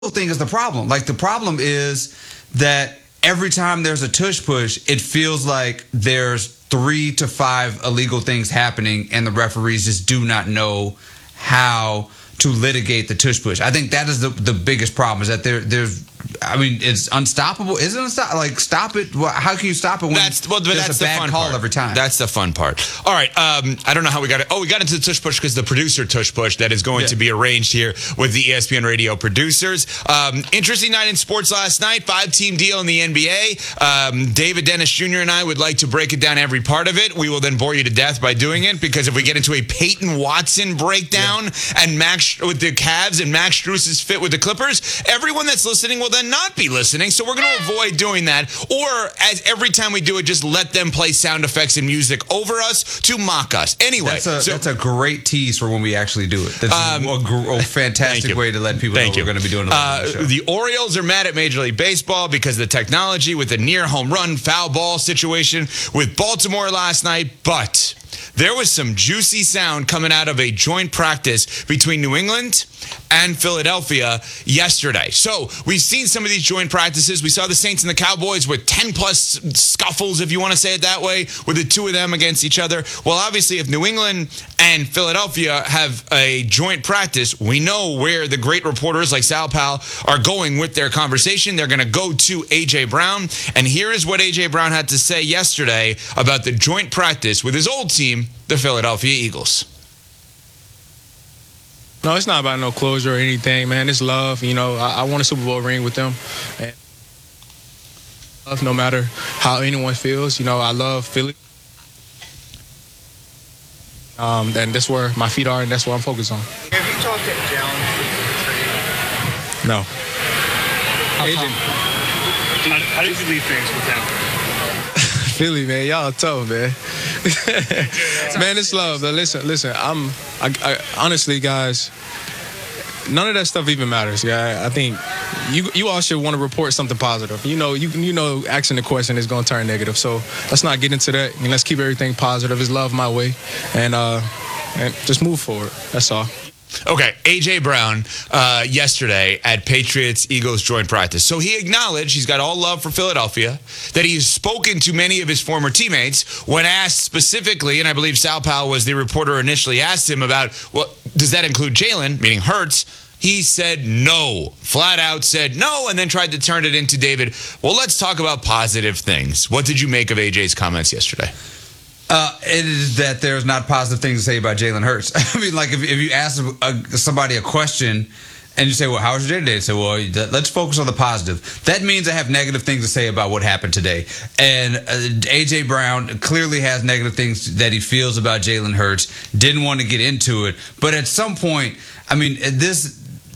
thing is the problem. Like, the problem is that every time there's a tush push, it feels like there's 3 to 5 illegal things happening, and the referees just do not know how to litigate the tush push. I think that is the biggest problem, is that there's, I mean, it's unstoppable. Is it unstoppable? Like, stop it. How can you stop it when there's a bad call every time? That's the fun part. All right. I don't know how we got it. Oh, we got into the tush push because the producer tush push that is going to be arranged here with the ESPN Radio producers. Interesting night in sports last night. 5-team deal in the NBA. David Dennis Jr. and I would like to break it down every part of it. We will then bore you to death by doing it, because if we get into a Peyton Watson breakdown and Max with the Cavs and Max Strus's fit with the Clippers, everyone that's listening will then not be listening. So we're going to avoid doing that. Or, as every time we do it, just let them play sound effects and music over us to mock us. Anyway, that's a great tease for when we actually do it. That's a fantastic way to let people know we're going to be doing it on the show. The Orioles are mad at Major League Baseball because of the technology with the near home run foul ball situation with Baltimore last night, but there was some juicy sound coming out of a joint practice between New England and Philadelphia yesterday. So we've seen some of these joint practices. We saw the Saints and the Cowboys with 10-plus scuffles, if you want to say it that way, with the two of them against each other. Well, obviously, if New England and Philadelphia have a joint practice, we know where the great reporters like Sal Pal are going with their conversation. They're going to go to A.J. Brown. And here is what A.J. Brown had to say yesterday about the joint practice with his old team, the Philadelphia Eagles. No, it's not about no closure or anything, man. It's love. You know, I won a Super Bowl ring with them. And love, no matter how anyone feels. You know, I love Philly. And that's where my feet are, and that's what I'm focused on. Have you talked to Jalen? No. How did you leave things with him? Philly, man, y'all tough, man. Man, it's love. But listen. I honestly, guys, none of that stuff even matters. Yeah, I think you all should want to report something positive. You know, asking the question is going to turn negative. So let's not get into that. And let's keep everything positive. It's love my way, and just move forward. That's all. Okay, A.J. Brown yesterday at Patriots-Eagles joint practice. So he acknowledged he's got all love for Philadelphia, that he's spoken to many of his former teammates. When asked specifically, and I believe Sal Powell was the reporter initially asked him about, well, does that include Jalen, meaning Hurts? He said no, flat out said no, and then tried to turn it into, David, well, let's talk about positive things. What did you make of A.J.'s comments yesterday? It is that there's not positive things to say about Jalen Hurts. I mean, like, if you ask somebody a question and you say, well, how was your day today? They say, well, let's focus on the positive. That means I have negative things to say about what happened today. And A.J. Brown clearly has negative things that he feels about Jalen Hurts. Didn't want to get into it. But at some point, I mean, this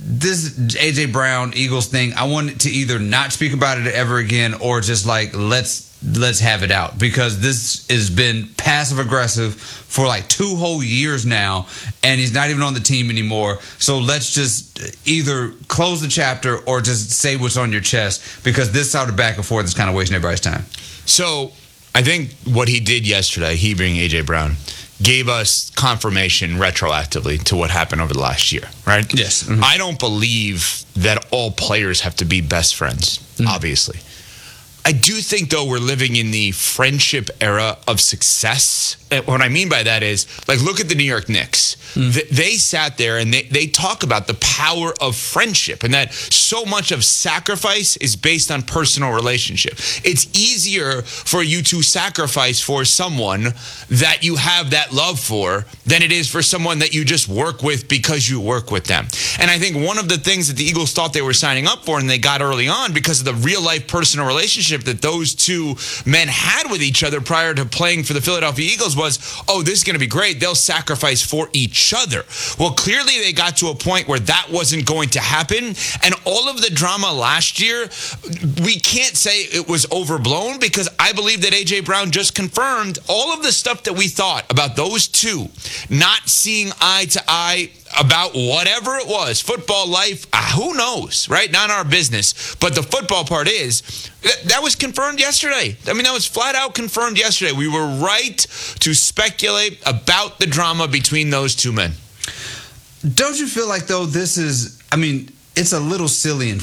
A.J. Brown Eagles thing, I want to either not speak about it ever again or just like, let's have it out, because this has been passive aggressive for like 2 whole years now, and he's not even on the team anymore. So let's just either close the chapter or just say what's on your chest, because this sort of back and forth is kind of wasting everybody's time. So I think what he did yesterday, he being A.J. Brown, gave us confirmation retroactively to what happened over the last year, right? Yes. Mm-hmm. I don't believe that all players have to be best friends, obviously. I do think, though, we're living in the friendship era of success. And what I mean by that is, like, look at the New York Knicks. They sat there and they talk about the power of friendship, and that so much of sacrifice is based on personal relationship. It's easier for you to sacrifice for someone that you have that love for than it is for someone that you just work with because you work with them. And I think one of the things that the Eagles thought they were signing up for, and they got early on because of the real-life personal relationship that those two men had with each other prior to playing for the Philadelphia Eagles, was, oh, this is going to be great. They'll sacrifice for each other. Well, clearly they got to a point where that wasn't going to happen. And all of the drama last year, we can't say it was overblown, because I believe that A.J. Brown just confirmed all of the stuff that we thought about those two not seeing eye to eye about whatever it was, football life, who knows, right? Not our business. But the football part is, that was confirmed yesterday. I mean, that was flat out confirmed yesterday. We were right to speculate about the drama between those two men. Don't you feel like, though, this is, I mean, it's a little silly and